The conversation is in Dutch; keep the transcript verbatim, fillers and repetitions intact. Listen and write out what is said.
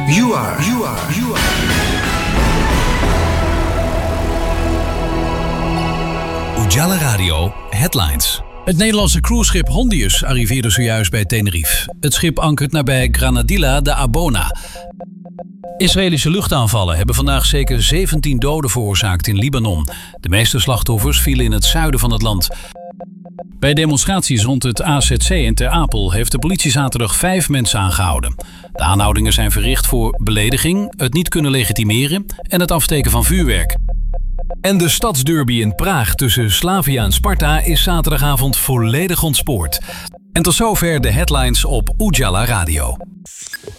You are, you are, you are. Ujala Radio Headlines. Het Nederlandse cruiseschip Hondius arriveerde zojuist bij Tenerife. Het schip ankert nabij Granadilla de Abona. Israëlische luchtaanvallen hebben vandaag zeker zeventien doden veroorzaakt in Libanon. De meeste slachtoffers vielen in het zuiden van het land. Bij demonstraties rond het A Z C in Ter Apel heeft de politie zaterdag vijf mensen aangehouden. De aanhoudingen zijn verricht voor belediging, het niet kunnen legitimeren en het afsteken van vuurwerk. En de stadsderby in Praag tussen Slavia en Sparta is zaterdagavond volledig ontspoord. En tot zover de headlines op Ujala Radio.